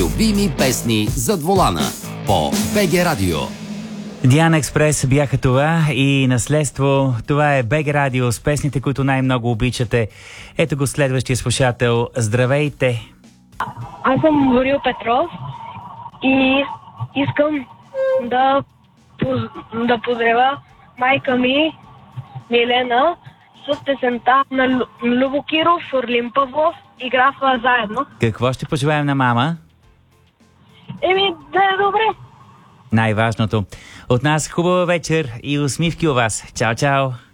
Любими песни зад волана по БГ Радио. Диана Експрес бяха това и наследство. Това е БГ Радио с песните, които най-много обичате. Ето го следващия слушател. Здравейте! Аз съм Борил Петров и искам да поздравя майка ми Милена с песента на Любо Киров, Орлин Павлов и Графа заедно. Какво ще пожелаем на мама? Да е добре. Най-важното. От нас хубава вечер и усмивки у вас. Чао, чао!